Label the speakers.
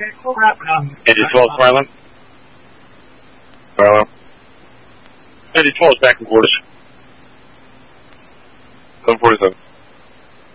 Speaker 1: Indy 12 silent. Bravo. Indy 12 is back in quarters. 747.